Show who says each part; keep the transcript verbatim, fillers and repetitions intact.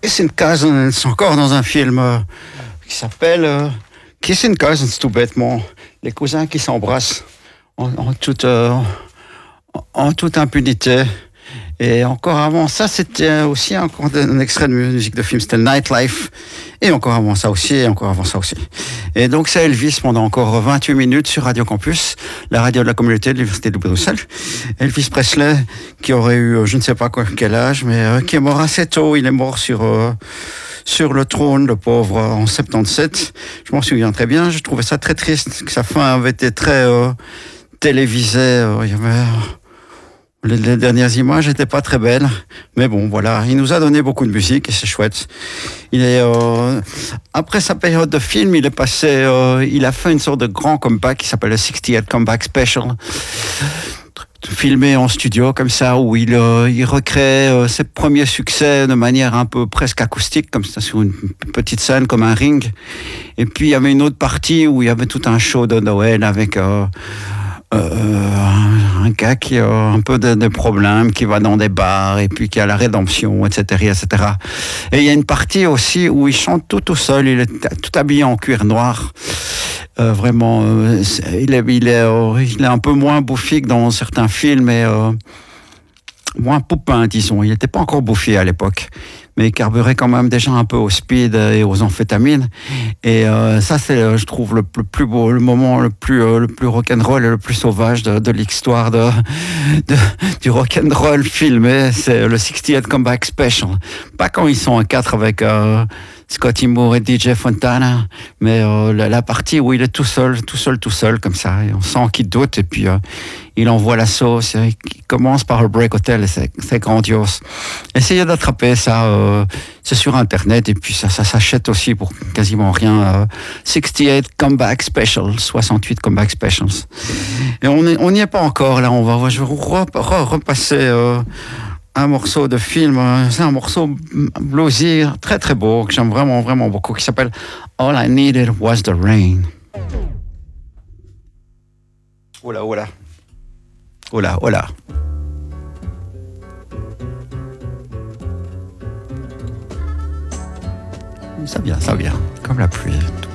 Speaker 1: Kissing Cousins, encore dans un film euh, qui s'appelle euh, Kissing Cousins, tout bêtement. Les cousins qui s'embrassent en, en, toute, euh, en, en toute impunité. Et encore avant ça, c'était aussi encore un extrait de musique de film, c'était Nightlife. Et encore avant ça aussi, et encore avant ça aussi. Et donc c'est Elvis pendant encore vingt-huit minutes sur Radio Campus, la radio de la communauté de l'Université de Bruxelles. Elvis Presley, qui aurait eu, je ne sais pas quoi, quel âge, mais euh, qui est mort assez tôt. Il est mort sur... Euh, sur le trône, le pauvre, en soixante-dix-sept. Je m'en souviens très bien. Je trouvais ça très triste, que sa fin avait été très euh, télévisée. Euh, il y avait... Les, les dernières images n'étaient pas très belles, mais bon, voilà, il nous a donné beaucoup de musique et c'est chouette. Il est euh, après sa période de film, il est passé, euh, il a fait une sorte de grand comeback qui s'appelle le sixty-eight Comeback Special, filmé en studio comme ça, où il euh, il recrée euh, ses premiers succès de manière un peu presque acoustique, comme ça sur une petite scène comme un ring. Et puis il y avait une autre partie où il y avait tout un show de Noël avec euh, Euh, un gars qui a un peu de, de problèmes, qui va dans des bars et puis qui a la rédemption, et cetera, et cetera. Et il y a une partie aussi où il chante tout tout seul, il est tout habillé en cuir noir. Euh, vraiment, euh, il est, il est, euh, il est un peu moins bouffi que dans certains films et euh, moins poupin, disons. Il n'était pas encore bouffi à l'époque, mais il carburait quand même déjà un peu au speed et aux amphétamines. Et euh, ça, c'est, je trouve, le, le plus beau, le moment le plus, euh, le plus rock'n'roll et le plus sauvage de, de l'histoire de, de, du rock'n'roll filmé. C'est le sixty-eight Comeback Special. Pas quand ils sont en quatre avec euh, Scotty Moore et D J Fontana, mais euh, la, la partie où il est tout seul, tout seul, tout seul, comme ça. Et on sent qu'il doute et puis euh, il envoie la sauce. Il commence par le Break Hotel et c'est, c'est grandiose. Essayez d'attraper ça. Euh, c'est sur Internet et puis ça, ça s'achète aussi pour quasiment rien. Euh, sixty-eight Comeback Special, soixante-huit Comeback Specials. Et on est, on n'y est pas encore là. On va, je vais re, re, repasser euh, un morceau de film. C'est un morceau bluesy très très beau que j'aime vraiment vraiment beaucoup, qui s'appelle All I Needed Was the Rain. Oh là, oh là, oh là, oh là. Ça vient, ça vient, comme la pluie.